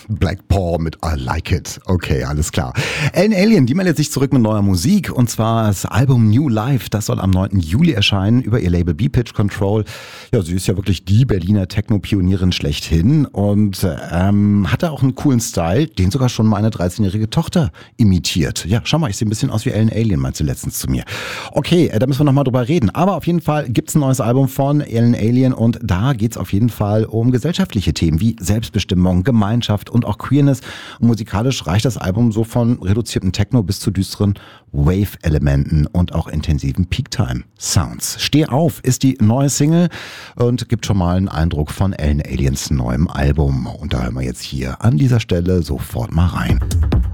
Black Paw mit I Like It. Okay, alles klar. Ellen Allien, die meldet sich zurück mit neuer Musik und zwar das Album New Life. Das soll am 9. Juli erscheinen über ihr Label B-Pitch Control. Ja, sie ist ja wirklich die Berliner Techno-Pionierin schlechthin und hatte auch einen coolen Style, den sogar schon meine 13-jährige Tochter imitiert. Ja, schau mal, ich sehe ein bisschen aus wie Ellen Allien, meinte sie letztens zu mir. Okay, da müssen wir nochmal drüber reden. Aber auf jeden Fall gibt's ein neues Album von Ellen Allien und da geht's auf jeden Fall um gesellschaftliche Themen wie Selbstbestimmung, Gemeinschaft und auch Queerness. Und musikalisch reicht das Album so von reduzierten Techno bis zu düsteren Wave-Elementen und auch intensiven Peak-Time-Sounds. Steh auf ist die neue Single und gibt schon mal einen Eindruck von Ellen Alliens neuem Album. Und da hören wir jetzt hier an dieser Stelle sofort mal rein.